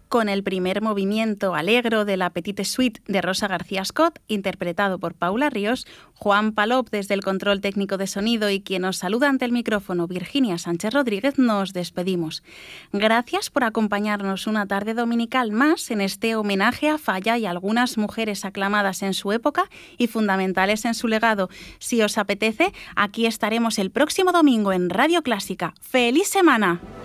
con el primer movimiento Allegro de la Petite Suite de Rosa García Scott, interpretado por Paula Ríos, Juan Palop desde el control técnico de sonido y quien nos saluda ante el micrófono, Virginia Sánchez Rodríguez, nos despedimos. Gracias por acompañarnos una tarde dominical más en este homenaje a Falla y algunas mujeres aclamadas en su época y fundamentales en su legado. Si os apetece, aquí estaremos el próximo domingo en Radio Clásica. ¡Feliz semana!